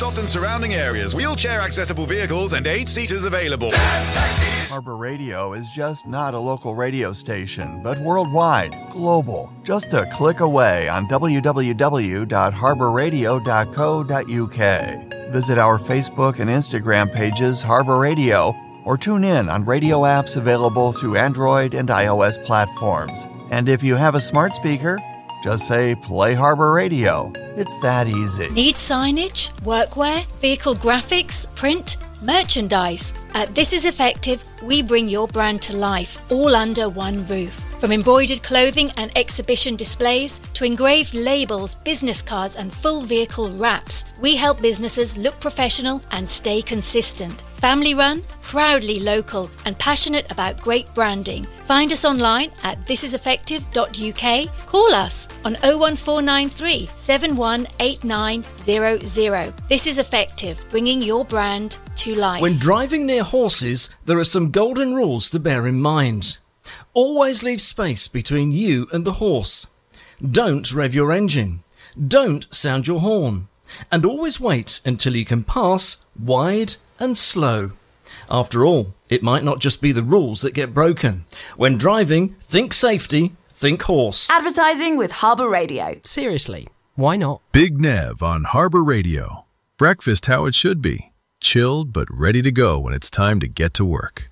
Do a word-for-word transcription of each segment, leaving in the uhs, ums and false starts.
Lowestoft and surrounding areas. Wheelchair accessible vehicles and eight seaters available. Harbour Radio is just not a local radio station, but worldwide, global. Just a click away on w w w dot harbour radio dot co dot u k. Visit our Facebook and Instagram pages, Harbour Radio, or tune in on radio apps available through Android and iOS platforms. And if you have a smart speaker, just say, play Harbour Radio. It's that easy. Need signage, workwear, vehicle graphics, print, merchandise? At This Is Effective, we bring your brand to life, all under one roof. From embroidered clothing and exhibition displays to engraved labels, business cards and full vehicle wraps, we help businesses look professional and stay consistent. Family run, proudly local and passionate about great branding. Find us online at this is effective dot u k. Call us on oh one four nine three, seven one eight nine zero zero. This is Effective, bringing your brand to life. When driving near horses, there are some golden rules to bear in mind. Always leave space between you and the horse. Don't rev your engine. Don't sound your horn. And always wait until you can pass wide and slow. After all, it might not just be the rules that get broken. When driving, think safety, think horse. Advertising with Harbour Radio. Seriously, why not? Big Nev on Harbour Radio. Breakfast how it should be. Chilled but ready to go when it's time to get to work.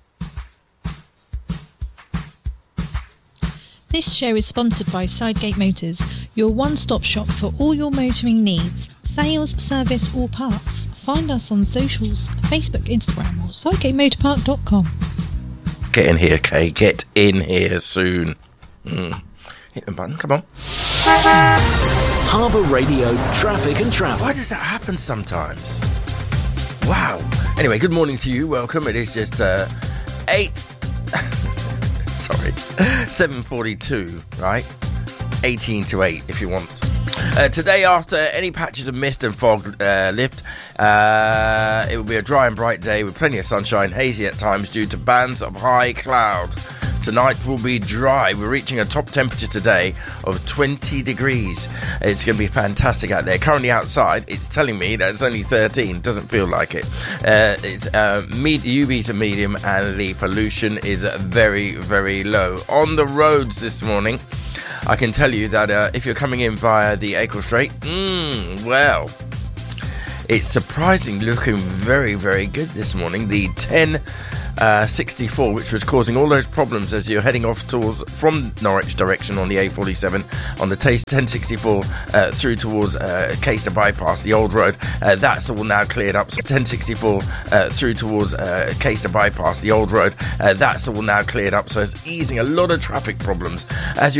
This show is sponsored by Sidegate Motors, your one-stop shop for all your motoring needs. Sales, service or parts. Find us on socials, Facebook, Instagram or sidegate motor park dot com. Get in here, Kay. Get in here soon. Mm. Hit the button, come on. Harbour Radio Traffic and Travel. Why does that happen sometimes? Wow. Anyway, good morning to you. Welcome. It is just uh, eight... Sorry. seven forty-two, right? eighteen to eight if you want. Uh, today, after any patches of mist and fog uh, lift, uh, it will be a dry and bright day with plenty of sunshine, hazy at times due to bands of high cloud. Tonight will be dry. We're reaching a top temperature today of twenty degrees. It's going to be fantastic out there. Currently outside, it's telling me that it's only thirteen. Doesn't feel like it. Uh, it's uh, med- U V to medium, and the pollution is very, very low. On the roads this morning, I can tell you that uh, if you're coming in via the Acle Strait, mm, well, it's surprisingly looking very, very good this morning. The ten sixty-four, which was causing all those problems as you're heading off towards from Norwich direction on the A forty-seven, on the ten sixty-four uh, through towards uh, Caister Bypass, the old road. Uh, that's all now cleared up. So ten sixty-four uh, through towards uh, Caister Bypass, the old road. Uh, that's all now cleared up. So it's easing a lot of traffic problems as you